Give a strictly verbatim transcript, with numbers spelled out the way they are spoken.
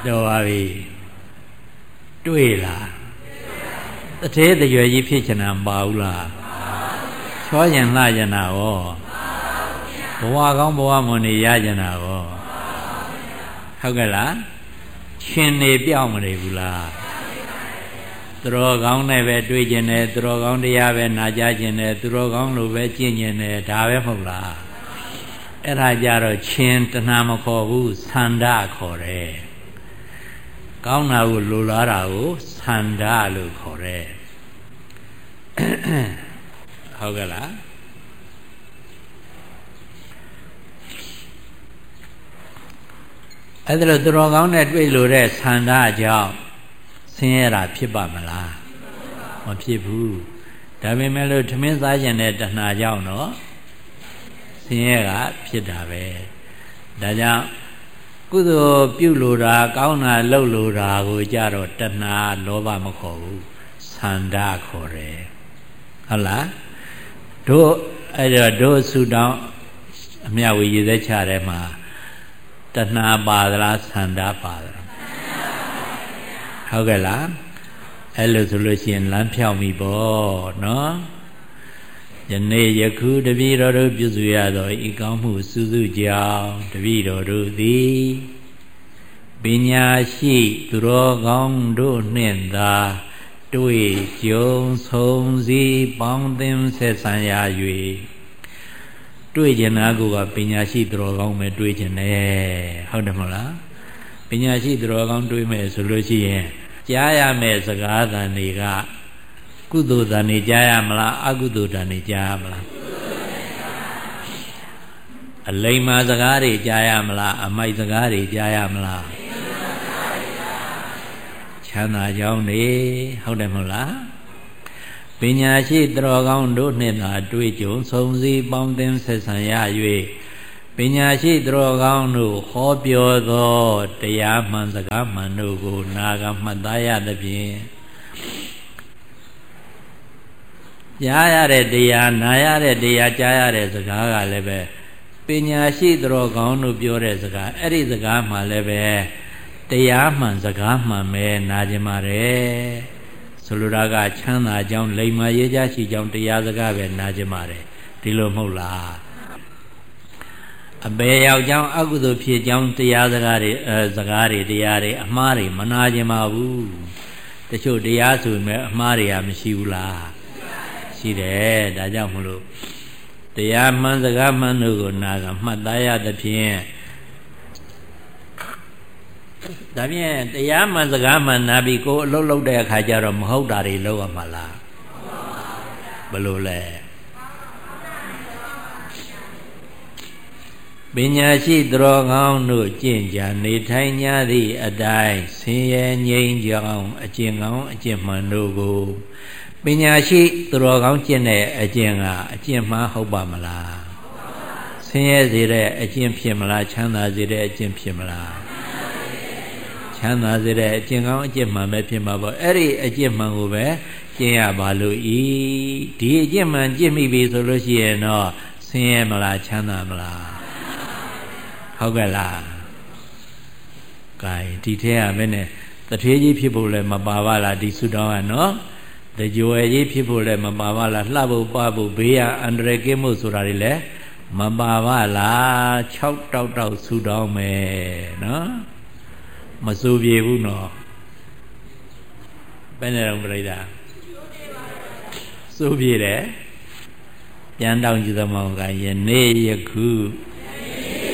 တော်ပါပြီတွေ့လားတထေးတရွယ်ကြီးဖြစ်ချင်တာမပါဘူးလားချောရင်လှကျင်တာရောဘဝကောင်းဘဝမွန်နေရကျင်တာရောဟုတ်ကဲ့လားရှင်နေပြောင်းမနေဘူးလားသူတော်ကောင်းနဲ့ပဲတွေ့ကျင်တယ်သူတော်ကောင်းတရားပဲနာကြားကျင်တယ်သူတော်ကောင်းလိုပဲကျင့်ကျင်တယ်ဒါပဲမဟုတ်လားအဲ့ဒါကြတော့ချင်းတဏှာမခေါ်ဘူးသန္ဓခေါ်တယ်ကောင်းတာကိုလိုလားတာကိုသန္ဓလို့ခေါ်တယ်ဟုတ်ကဲ့လားအဲ့ဒါလို့သူတော်ကောင်းနဲ့တွေ့လို့တဲ့သန္ဓကြောင့်ဆင်းရဲတာဖြစ်ပါမလားမဖြစ်ဘူးဒါပေမဲ့လို့ထမင်းစားခြင်းတဲ့တဏှာကြောင့်တော့ဆင်းရဲကဖြစ်တာပဲဒါကြောင့်ကုသိုလ်ပြုလို့တာကောင်းတာလုပ်လို့တာကိုကြတော့တဏှာလောဘမခေါ်ဘူးသန္ဓခေါ်တယ်ဟုတ်လားတို့အဲ့တော့တို့ဆူတောင်းအမြဝေရည်သက်ချတဲ့မှာတဏှာပါသလားသန္ဓပါသလားဟုတ်ကဲ့လားအဲ့လိုဆိုလို့ရှိရင်လမ်းဖြောက်ပြီပေါ့နော်ယနေ့ယခုတပည့်တော်တို့ပြုစုရသောဤကောင်းမှုစုစုကြောင့်တပည့်တော်တို့သည်ပညာရှိသူတော်ကောင်းတို့နှင့်သာတွေ့ကြုံဆုံစည်းပေါင်းသင်းဆက်ဆံရ၍တွေ့ကျင်တာကပညာရှိသူတော်ကောင်းပဲတွေ့ကျင်တယ်ဟုတ်တယ်မဟုတ်လားပညာရှိသူတော်ကောင်းတွေ့မယ်ဆိုလို့ရှိရင်ကြားရမယ်စကားသံတွေကကုသိုလ်သံတွေကြားရမလားအကုသိုလ်သံတွေကြားရမလားအလိမ္မာစကားတွေကြားရမလားအမိုက်စကားတွေကြားရမလားချမ်းသာကြောင်းနေဟုတ်တယ်မဟုတ်လားပညာရှိသူတော်ကောင်းတို့နှင့်သာတွေ့ကြုံဆုံစည်းပေါင်းသင်းဆက်ဆံရ၍ပညာရှိသူတော်ကောင်းတို့ဟောပြောသောတရားမှန်စကားမှန်တို့ကိုနာဂမှတ်သားရသဖြင့်ကြားရတဲ့တရားနာရတဲ့တရားကြားရတဲ့စကားကလည်းပဲပညာရှိသူတော်ကောင်းတို့ပြောတဲ့စကားအဲ့ဒီစကားမှလည်းပဲတရားမှန်စကားမှန်ပဲနာကြပါတယ်ဆိုလိုတာကချမ်းသာကြောင်းလိမ္မာရေးကြရှိကြောင်းတရားစကားပဲနာကြပါတယ်ဒီလိုမဟုတ်လားအပေရောက်ကြောင်းအကုသိုလ်ဖြစ်ကြောင်းတရားစကားတွေအဲစကားတွေတရားတွေအမှားတွေမနာကြပါဘူးတချို့တရားဆိုရင်အမှားတွေကမရှိဘူးလားရှိတယ်ဒါကြောင့်မလို့တရားမှန်စကားမှန်တို့ကိုနာကမှတ်သားရသဖြင့်ဒါဖြင့်တရားမှန်စကားမှန်နာပြီးကိုယ်အလုပ်လုပ်တဲ့အခါကျတော့မဟုတ်တာတွေလုပ်ရမှာလားဘယ်လိုလဲပညာရှိသူတော်ကောင်းတို့ကျင့်ကြံနေထိုင်ကြသည့်အတိုင်းဆင်းရဲငြိမ်းချမ်းအကျင့်ကောင်းအကျင့်မှန်တို့ကိုပညာရှိသူတော်ကောင်းကျင့်တဲ့အကျင့်ကအကျင့်မှန်ဟုတ်ပါမလားဆင်းရဲစေတဲ့အကျင့်ဖြစ်မလားချမ်းသာစေတဲ့အကျင့်ဖြစ်မလားချမ်းသာစေတဲ့အကျင့်ကောင်းအကျင့်မှန်ပဲဖြစ်မှာပေါ့အဲ့ဒီအကျင့်မှန်ကိုပဲကျင့်ရပါလို့ဤဒီအကျင့်မှန်ကျင့်မိပြီဆိုလို့ရှိရင်တော့ဆင်းရဲမလားချမ်းသာမလားဟုတ်ကဲ့လား gain ဒီထဲကမင်းနဲ့တထေးကြီးဖြစ်ဖို့လည်းမပါပါလားဒီဆုတောင်းကနော်တကြွယ်ကြီးဖြစ်ဖို့လည်းမပါပါလားလှဖို့ပဖို့ဘေးရအန္တရာယ်ကင်းဖို့ဆိုတာတွေလည်းမပါပါလား၆တောက်တောက်ဆုတောင်းမယ်နော်မစိုးပြေဘူးနော်ဘယ်နဲ့တော့ပြိတ္တာစိုးပြေတယ်ပြန်တောင်းကြည့်သမောင်ကယနေ့ယခု